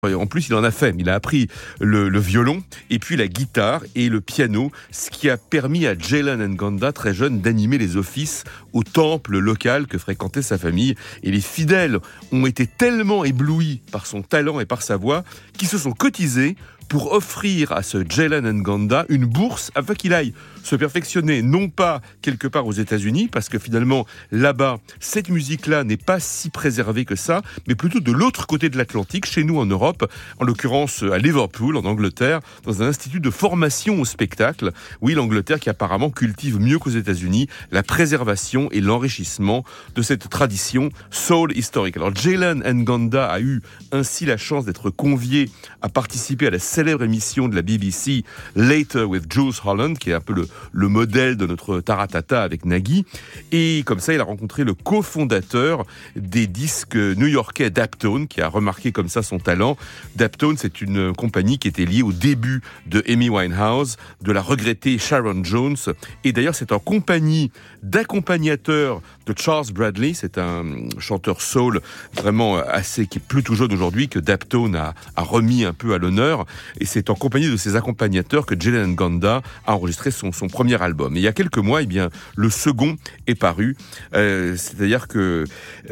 Et en plus, il en a fait. Il a appris le violon et puis la guitare et le piano, ce qui a permis à Jalen Ngonda, très jeune, d'animer les offices au temple local que fréquentait sa famille. Et les fidèles ont été tellement éblouis par son talent et par sa voix qu'ils se sont cotisés pour offrir à ce Jalen Ngonda une bourse afin qu'il aille se perfectionner, non pas quelque part aux États-Unis, parce que finalement, là-bas, cette musique-là n'est pas si préservée que ça, mais plutôt de l'autre côté de l'Atlantique, chez nous en Europe, en l'occurrence à Liverpool, en Angleterre, dans un institut de formation au spectacle. Oui, l'Angleterre qui apparemment cultive mieux qu'aux États-Unis la préservation et l'enrichissement de cette tradition soul historique. Alors, Jalen Ngonda a eu ainsi la chance d'être convié à participer à la célèbre émission de la BBC Later with Jules Holland, qui est un peu le modèle de notre Taratata avec Nagui. Et comme ça, il a rencontré le cofondateur des disques new-yorkais Daptone, qui a remarqué comme ça son talent. Daptone, c'est une compagnie qui était liée au début de Amy Winehouse, de la regrettée Sharon Jones. Et d'ailleurs, c'est en compagnie d'accompagnateurs de Charles Bradley, c'est un chanteur soul vraiment assez, qui est plus tout jeune aujourd'hui, que Daptone a remis un peu à l'honneur. Et c'est en compagnie de ses accompagnateurs que Jalen Ngonda a enregistré son premier album. Et il y a quelques mois, le second est paru. C'est-à-dire que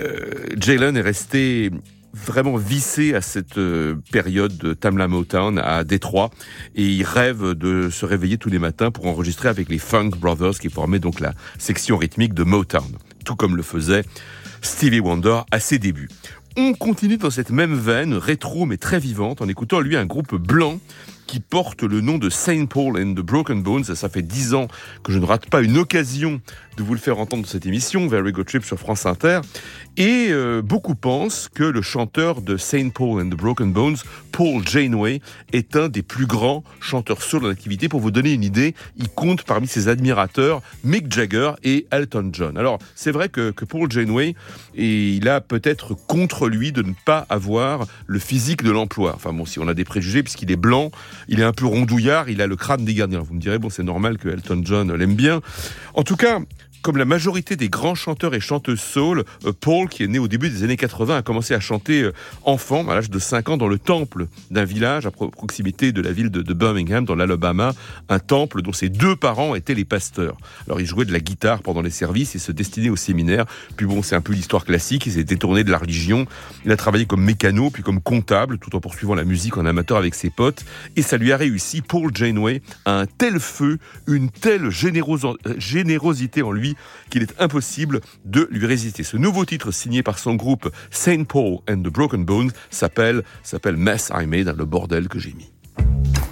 Jalen est resté vraiment vissé à cette période de Tamla Motown à Détroit, et il rêve de se réveiller tous les matins pour enregistrer avec les Funk Brothers qui formaient donc la section rythmique de Motown, tout comme le faisait Stevie Wonder à ses débuts. On continue dans cette même veine rétro mais très vivante en écoutant lui un groupe blanc qui porte le nom de Saint Paul and the Broken Bones. Ça fait 10 ans que je ne rate pas une occasion de vous le faire entendre dans cette émission, Very Good Trip sur France Inter. Et beaucoup pensent que le chanteur de Saint Paul and the Broken Bones, Paul Janeway, est un des plus grands chanteurs soul en activité. Pour vous donner une idée, il compte parmi ses admirateurs Mick Jagger et Elton John. Alors, c'est vrai que Paul Janeway, il a peut-être contre lui de ne pas avoir le physique de l'emploi. Enfin bon, si on a des préjugés, puisqu'il est blanc, il est un peu rondouillard, il a le crâne des gardiens. Vous me direz, bon, c'est normal que Elton John l'aime bien. En tout cas, comme la majorité des grands chanteurs et chanteuses soul, Paul, qui est né au début des années 80, a commencé à chanter enfant, à l'âge de 5 ans, dans le temple d'un village à proximité de la ville de Birmingham, dans l'Alabama, un temple dont ses 2 parents étaient les pasteurs. Alors il jouait de la guitare pendant les services et se destinait au séminaire. Puis bon, c'est un peu l'histoire classique, il s'est détourné de la religion. Il a travaillé comme mécano, puis comme comptable, tout en poursuivant la musique en amateur avec ses potes. Et ça lui a réussi. Paul Janeway a un tel feu, une telle générosité en lui, qu'il est impossible de lui résister. Ce nouveau titre signé par son groupe Saint Paul and the Broken Bones s'appelle Mess I Made, le bordel que j'ai mis.